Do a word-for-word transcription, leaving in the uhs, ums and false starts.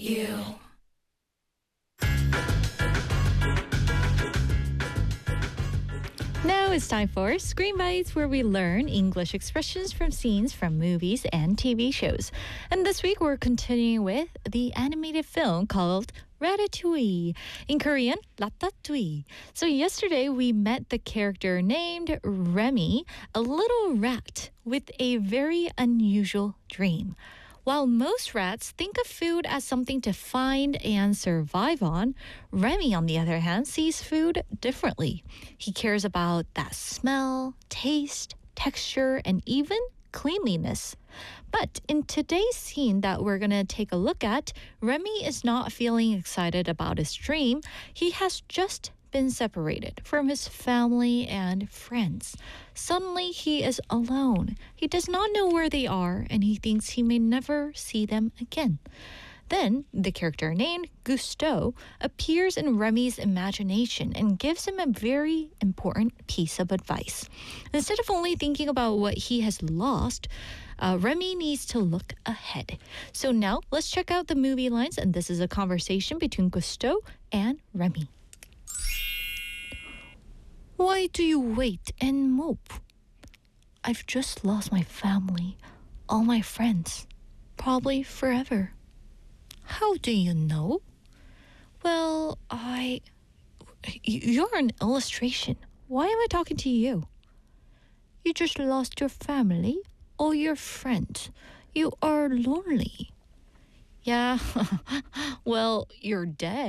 you. Now it's time for Screen Bites, where we learn English expressions from scenes from movies and T V shows. And this week we're continuing with the animated film called Ratatouille. In Korean, Ratatouille. So yesterday we met the character named Remy, a little rat with a very unusual dream. While most rats think of food as something to find and survive on, Remy, on the other hand, sees food differently. He cares about that smell, taste, texture, and even cleanliness. But in today's scene that we're going to take a look at, Remy is not feeling excited about his dream. He has just been separated from his family and friends. Suddenly, he is alone. He does not know where they are, and he thinks he may never see them again. Then, the character named Gusteau appears in Remy's imagination and gives him a very important piece of advice. Instead of only thinking about what he has lost, uh, Remy needs to look ahead. So now, let's check out the movie lines, and this is a conversation between Gusteau and Remy. Why do you wait and mope? I've just lost my family, all my friends, probably forever. How do you know? Well, I... You're an illustration. Why am I talking to you? You just lost your family, all your friends. You are lonely. Yeah, well, you're dead.